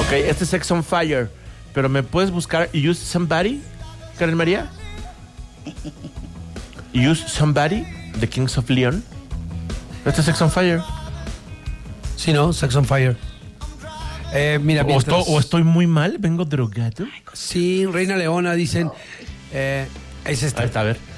Ok, este es Sex on Fire. Pero ¿me puedes buscar Use Somebody, Karen María? Use Somebody, The Kings of Leon. Este es Sex on Fire. Sí, ¿no? Sex on Fire. Mira, ¿O estoy muy mal? ¿Vengo drogado? Sí, Reina Leona, dicen. Es esta. Ahí está, a ver.